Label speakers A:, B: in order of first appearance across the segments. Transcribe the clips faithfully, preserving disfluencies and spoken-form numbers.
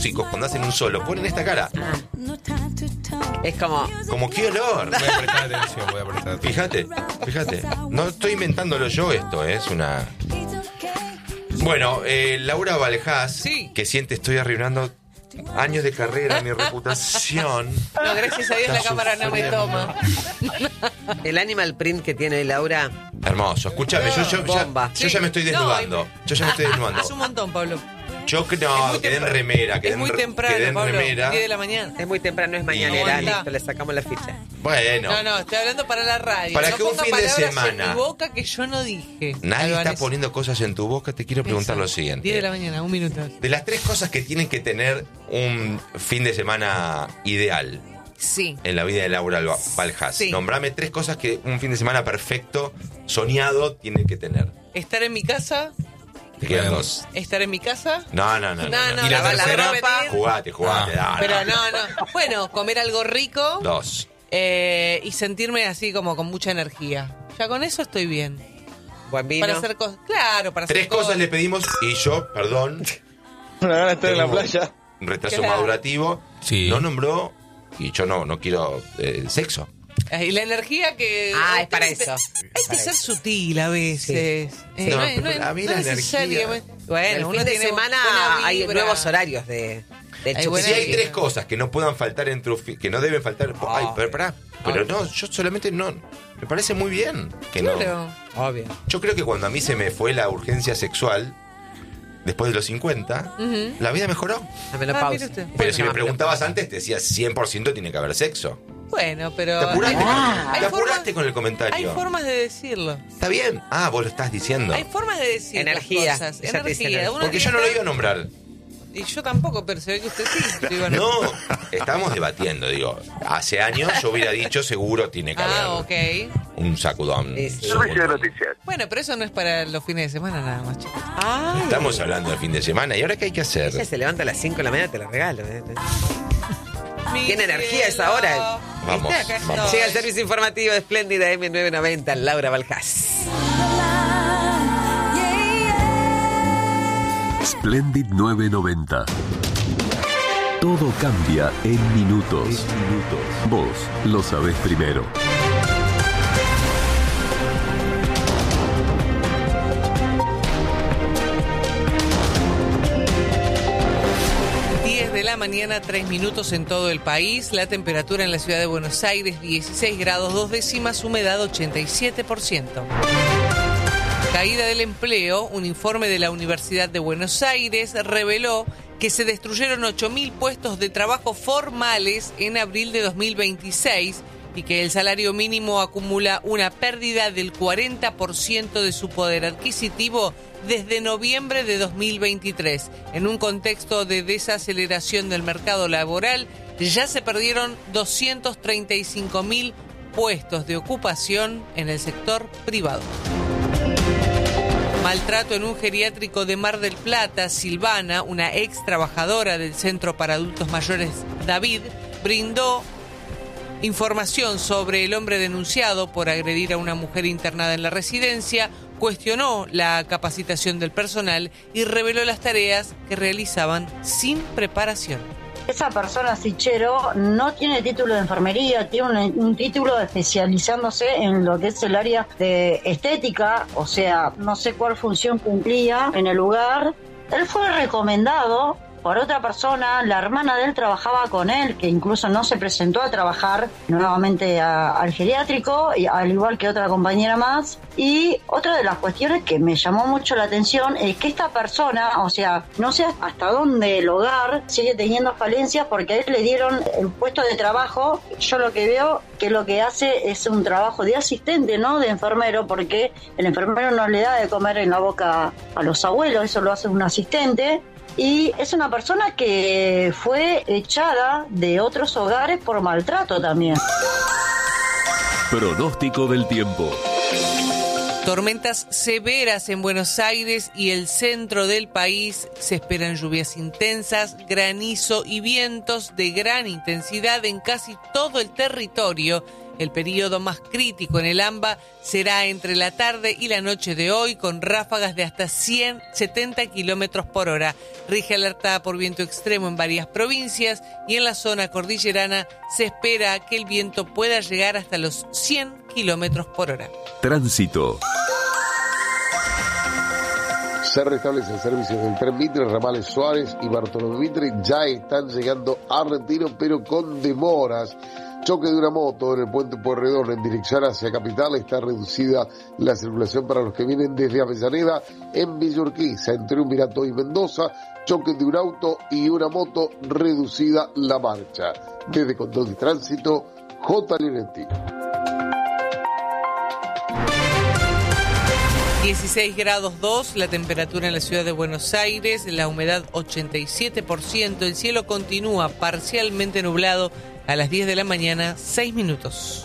A: músicos cuando hacen un solo ponen esta cara.
B: Ah. Es como...
A: Como qué olor.
C: Voy a prestar atención, voy a prestar atención.
A: Fíjate, fíjate. No estoy inventándolo yo esto, ¿eh? Es una... Bueno, eh, Laura Valjás,
D: Sí.
A: que siente estoy arruinando años de carrera, mi reputación.
D: No, gracias a Dios la cámara no me toma.
B: El animal print que tiene Laura.
A: Hermoso, escúchame, yo, yo,
B: Bomba.
A: ya, yo ya me estoy desnudando. Yo ya me estoy desnudando.
D: Es un montón, Pablo.
A: Yo que
D: Es
A: no,
D: muy
A: quedé en
D: temprano.
A: remera, quedé
D: Es muy
A: en re-
D: temprano,
A: quedé en
D: Pablo.
A: remera.
D: diez de la mañana.
B: Es muy temprano, es mañanera.
D: aguanta.
B: Listo, le sacamos la ficha.
A: Bueno,
D: No, no, estoy hablando para la radio.
A: Para
D: no
A: que un
D: ponga
A: fin de
D: palabras
A: semana-
D: en mi boca que yo no dije.
A: nadie está
D: Albanés.
A: poniendo cosas en tu boca, te quiero preguntar
D: Eso.
A: lo siguiente.
D: diez de la mañana, un minuto.
A: De las tres cosas que tienen que tener un fin de semana ideal
D: Sí.
A: en la vida de Laura Valjás,
D: Sí.
A: nombrame tres cosas que un fin de semana perfecto, soñado, tiene que tener.
D: Estar en mi casa.
A: Te quedan
C: Bueno.
A: dos.
D: Estar en mi casa.
A: No, no, no.
D: No,
A: no,
D: no,
C: ¿Y la
D: lavar
C: tercera?
D: ropa.
A: Jugate, jugate.
C: Ah.
A: no,
D: Pero
A: no.
D: no, no. Bueno, comer algo rico.
A: Dos.
D: eh, y sentirme así como con mucha energía. Ya con eso estoy bien.
B: Buen vino.
D: Para hacer cosas. Claro, para
A: Tres
D: hacer
A: cosas le pedimos y yo, perdón,
E: Una gana de estar en la
A: tengo
E: playa.
A: un retraso
D: Claro.
A: madurativo.
C: Sí.
A: No nombró, y yo no, no quiero eh, sexo.
D: Y la energía que...
B: Ah, es para
D: hay que-
B: eso.
D: Hay que ser sutil a veces. Eh,
A: No,
D: no, es- no es-
A: pero a mí
D: no
A: la
D: es necesario.
A: energía-
D: Bueno,
B: el
D: uno
B: fin de
D: tiene
B: semana
D: buena
B: hay
D: vibra.
B: nuevos horarios de, de
D: Hay
B: chupi-
D: buena
A: Si hay
D: energía.
A: tres cosas que no puedan faltar en tu fi- que no deben faltar. Ay, pero pará. Pero no, yo solamente no. Me parece muy bien que no.
D: Claro.
B: Obvio.
A: Yo creo que cuando a mí se me fue la urgencia sexual, después de los cincuenta,
D: Ujú.
A: la vida mejoró.
B: La
D: Ah,
B: menopausia.
D: mire usted.
A: Pero si me
B: No,
A: preguntabas antes, te decía cien por ciento tiene que haber sexo.
D: Bueno, pero...
A: Te apuraste,
D: hay,
A: con,
D: hay
A: te
D: formas-
A: apuraste con el comentario.
D: hay formas de decirlo.
A: Está bien. Ah, vos lo estás diciendo.
D: Hay formas de decir
B: Energía.
D: las cosas.
B: Ella te dice
D: Energía.
B: energía.
D: Uno
A: Porque
D: tiene
A: yo no
D: que
A: lo iba a
D: estar-
A: nombrar.
D: Y yo tampoco, pero se ve que usted sí. lo iba a
A: No,
D: nombrar.
A: estábamos debatiendo, digo. Hace años yo hubiera dicho seguro tiene que haber
D: Ah, ok.
A: un sacudón.
B: Sí, sí.
A: Segundo.
E: noticias.
D: Bueno, pero eso no es para los fines de semana nada más, chicos.
B: Ay,
A: Estamos hablando del fin de semana. ¿Y ahora qué hay que hacer?
B: ella se levanta a las cinco de la mañana, te la regalo. ¿eh?
D: Mi
B: Tiene energía
D: cielo.
B: esa hora.
A: Vamos,
D: ¿Viste? Acá
A: vamos.
D: estoy.
B: Llega el servicio informativo de Espléndida M novecientos noventa, Laura Valjás.
F: Splendid novecientos noventa. Todo cambia en minutos. Vos lo sabés primero.
D: diez de la mañana, tres minutos en todo el país. La temperatura en la ciudad de Buenos Aires, dieciséis grados dos décimas, humedad ochenta y siete por ciento. Caída del empleo. Un informe de la Universidad de Buenos Aires reveló que se destruyeron ocho mil puestos de trabajo formales en abril de dos mil veintiséis y que el salario mínimo acumula una pérdida del cuarenta por ciento de su poder adquisitivo desde noviembre de dos mil veintitrés. En un contexto de desaceleración del mercado laboral, ya se perdieron doscientos treinta y cinco mil puestos de ocupación en el sector privado. Maltrato en un geriátrico de Mar del Plata. Silvana, una ex trabajadora del Centro para Adultos Mayores David, brindó información sobre el hombre denunciado por agredir a una mujer internada en la residencia, cuestionó la capacitación del personal y reveló las tareas que realizaban sin preparación.
G: Esa persona, Sichero, no tiene título de enfermería, tiene un, un título especializándose en lo que es el área de estética, o sea, no sé cuál función cumplía en el lugar. Él fue recomendado por otra persona, la hermana de él trabajaba con él, que incluso no se presentó a trabajar nuevamente a, al geriátrico, y, al igual que otra compañera más. Y otra de las cuestiones que me llamó mucho la atención es que esta persona, o sea, no sé hasta dónde el hogar sigue teniendo falencias, porque a él le dieron el puesto de trabajo. Yo lo que veo que lo que hace es un trabajo de asistente, no de enfermero, porque el enfermero no le da de comer en la boca a los abuelos, eso lo hace un asistente. Y es una persona que fue echada de otros hogares por maltrato también.
F: Pronóstico del tiempo.
D: Tormentas severas en Buenos Aires y el centro del país. Se esperan lluvias intensas, granizo y vientos de gran intensidad en casi todo el territorio. El periodo más crítico en el AMBA será entre la tarde y la noche de hoy, con ráfagas de hasta ciento setenta kilómetros por hora. Rige alerta por viento extremo en varias provincias y en la zona cordillerana se espera que el viento pueda llegar hasta los cien kilómetros por hora.
F: Tránsito.
E: Se restablecen servicios del Tren Mitre, ramales Suárez y Bartolomé Mitre ya están llegando a Retiro, pero con demoras. Choque de una moto en el puente Pueyrredón en dirección hacia Capital. Está reducida la circulación para los que vienen desde Avellaneda. En Villa Urquiza, entre Umirato y Mendoza, choque de un auto y una moto, reducida la marcha. Desde Control de Tránsito, J. Linetti.
D: dieciséis grados dos, la temperatura en la ciudad de Buenos Aires, la humedad ochenta y siete por ciento, el cielo continúa parcialmente nublado a las diez de la mañana, seis minutos.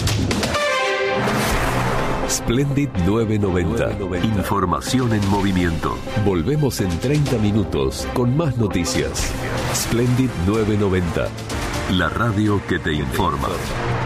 F: Splendid novecientos noventa. Información en movimiento. Volvemos en treinta minutos con más noticias. Splendid novecientos noventa. La radio que te informa.